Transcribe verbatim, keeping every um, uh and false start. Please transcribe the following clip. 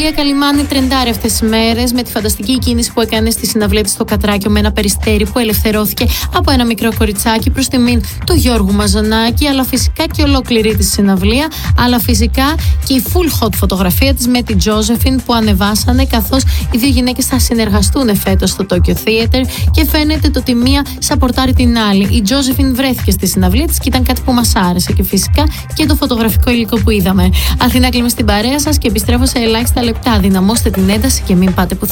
Λία Καλιμάνη τρεντάρει αυτές τις μέρες με τη φανταστική κίνηση που έκανε στη συναυλία της στο Κατράκιο με ένα περιστέρι που ελευθερώθηκε από ένα μικρό κοριτσάκι προς τιμήν του Γιώργου Μαζονάκη, αλλά φυσικά και ολόκληρη τη συναυλία, αλλά φυσικά και η full hot φωτογραφία της με την Josephine που ανεβάσανε, καθώς οι δύο γυναίκες θα συνεργαστούν φέτος στο Tokyo Theater και φαίνεται το ότι μία σαπορτάρει την άλλη. Η Josephine βρέθηκε στη συναυλία της και ήταν κάτι που μας άρεσε, και φυσικά και το φωτογραφικό υλικό που είδαμε. Αθηνά, κλείνουμε στην παρέα σας και επιστρέφω σε ελάχιστα λεπτά. Δυναμώστε την ένταση και μην πάτε πουθενά.